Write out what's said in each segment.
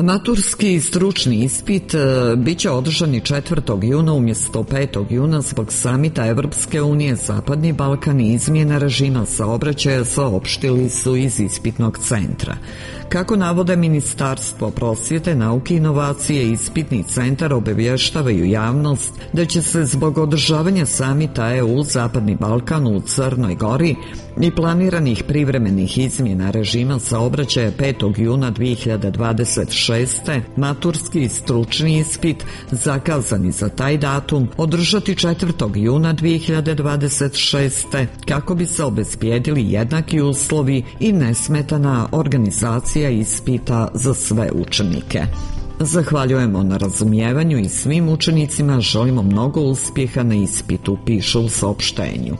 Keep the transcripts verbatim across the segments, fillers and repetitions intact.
Maturski stručni ispit biće održani četvrtog juna umjesto petog juna zbog samita Evropske unije Zapadni Balkan i izmjena režima saobraćaja, saopštili su iz ispitnog centra. Kako navode Ministarstvo prosvjete, nauke i inovacije, ispitni centar obavještavaju javnost da će se zbog održavanja samita E U Zapadni Balkan u Crnoj Gori i planiranih privremenih izmjena režima saobraćaja petog juna dvije hiljade dvadeset šeste. maturski stručni ispit zakazani za taj datum održati četvrtog juna dvije hiljade dvadeset šeste. kako bi se obezbijedili jednaki uslovi i nesmetana organizacija ispita za sve učenike. Zahvaljujemo na razumijevanju i svim učenicima želimo mnogo uspjeha na ispitu, piše u saopštenju.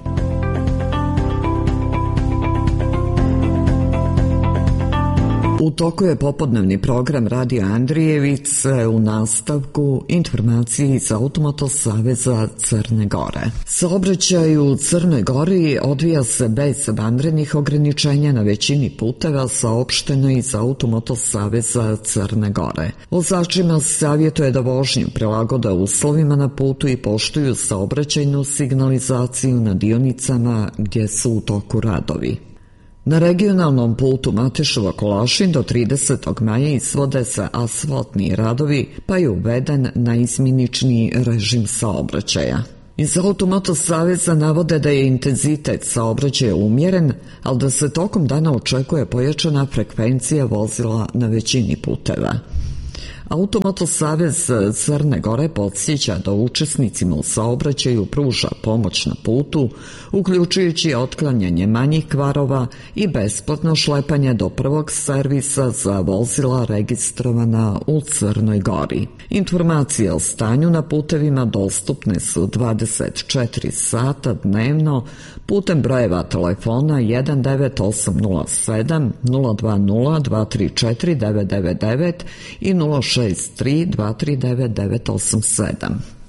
U toku je popodnevni program Radio Andrijevice, u nastavku informacije iz Automoto saveza Crne Gore. Saobraćaj u Crnoj Gori odvija se bez vanrednih ograničenja na većini puteva, saopšteno iz Automoto saveza Crne Gore. Vozačima savjetuje da vožnju prilagode uslovima na putu i poštuju saobraćajnu signalizaciju na dionicama gdje su u toku radovi. Na regionalnom putu Mateševa-Kolašin do tridesetog maja izvode se asfaltni radovi, pa je uveden naizmjenični režim saobraćaja. Iz Automoto saveza navode da je intenzitet saobraćaja umjeren, ali da se tokom dana očekuje pojačana frekvencija vozila na većini puteva. Automoto savez Crne Gore podsjeća da učesnicima u saobraćaju pruža pomoć na putu, uključujući otklanjanje manjih kvarova i besplatno šlepanje do prvog servisa za vozila registrovana u Crnoj Gori. Informacije o stanju na putevima dostupne su dvadeset četiri sata dnevno putem brojeva telefona jedan devet osam nula sedam nula dva nula dva tri četiri devet devet devet i nula šest tri dva tri devet devet osam sedam.